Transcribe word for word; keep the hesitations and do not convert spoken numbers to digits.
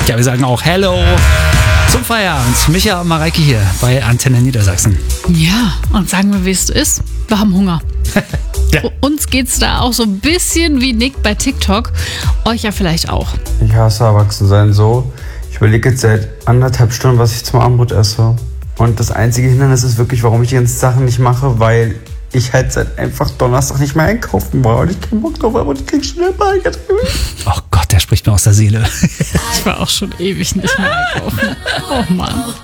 Ja, wir sagen auch Hello zum Feierabend. Micha und Mareike hier bei Antenne Niedersachsen. Ja, und sagen wir, wie es ist. Wir haben Hunger. Ja. Uns geht's da auch so ein bisschen wie Nick bei TikTok. Euch ja vielleicht auch. Ich hasse Erwachsensein so. Ich überlege jetzt seit anderthalb Stunden, was ich zum Abendbrot esse. Und das einzige Hindernis ist wirklich, warum ich die ganzen Sachen nicht mache, weil ich halt seit einfach Donnerstag nicht mehr einkaufen war. Und ich keinen Bock drauf habe und ich krieg schon ein paar. Oh Gott, der spricht mir aus der Seele. Ich war auch schon ewig nicht mehr einkaufen. Oh Mann.